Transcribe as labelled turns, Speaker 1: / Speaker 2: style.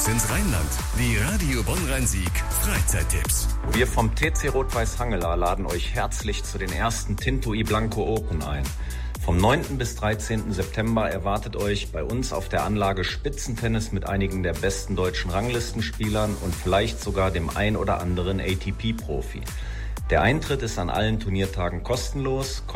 Speaker 1: Raus ins Rheinland. Die Radio Bonn-Rhein-Sieg Freizeittipps.
Speaker 2: Wir vom TC Rot-Weiß Hangela laden euch herzlich zu den ersten Tinto y Blanco Open ein. Vom 9. bis 13. September erwartet euch bei uns auf der Anlage Spitzentennis mit einigen der besten deutschen Ranglistenspielern und vielleicht sogar dem ein oder anderen ATP-Profi. Der Eintritt ist an allen Turniertagen kostenlos.